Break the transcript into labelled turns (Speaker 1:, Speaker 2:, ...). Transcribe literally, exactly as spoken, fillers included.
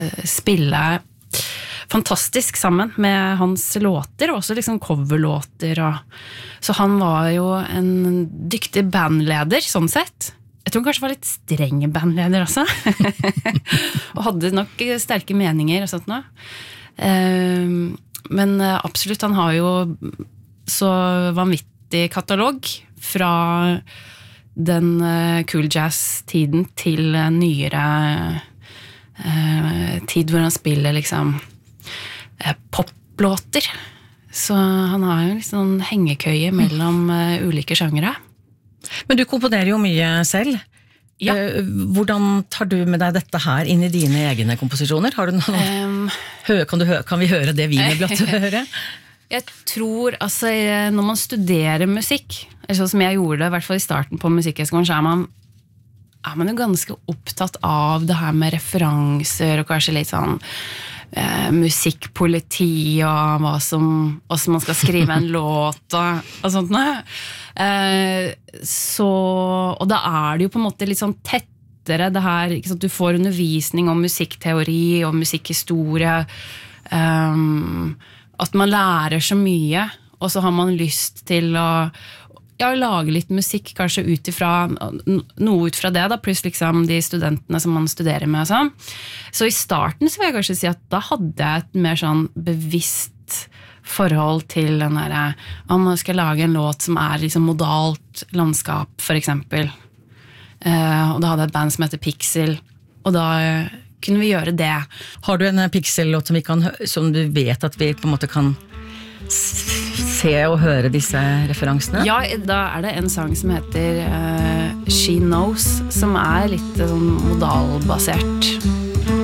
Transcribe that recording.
Speaker 1: spille fantastisk sammen med hans låter, og også liksom coverlåter. Og, så han var jo en dyktig bandleder, sånn sett. Jeg tror han kanskje var litt streng bandleder også. Og hadde nok sterke meninger og sånt nå. Men absolutt, han har jo så vanvittig katalog fra den cool jazz-tiden til nyere tid hvor han spiller liksom poplåter. Så han har jo liksom en hengekøye mellom ulike sjangere.
Speaker 2: Men du komponerer jo mye selv.
Speaker 1: Ja.
Speaker 2: Hvordan tar du med deg dette her inn i dine egne komposisjoner? Har du noen, um, kan, du hø- kan vi høre det vi er blott til å høre?
Speaker 1: Jeg tror, altså, når man studerer musikk, sånn som jeg gjorde det, i hvert fall i starten på musikkhøgskolen, så er man, er man jo ganske opptatt av det her med referanser, og kanskje litt sånn eh, musikkpoliti, og hva som, hvordan man skal skrive en låt, og, og sånt noe. Eh, så, og da er det jo på en måte litt sånn tettere det her, ikke sant? Du får undervisning om musikkteori og musikkhistorie, um, at man lærer så mye, og så har man lyst til å ja, lage litt musikk, kanskje ut ifra, noe ut fra det, da, pluss liksom de studentene som man studerer med. Så, så i starten så vil jeg kanskje si at da hadde jeg et mer sånn bevisst forhold til den der, om man skal lage en låt som er liksom modalt landskap, for eksempel. Uh, og da hadde jeg et band som heter Pixel, og da kunne vi gjøre det. Har du en Pixel-låt som, vi kan, som du vet at vi på en måte kan se og høre disse referansene? Ja, da er det en sang som heter uh, She Knows, som er litt sånn modalbasert.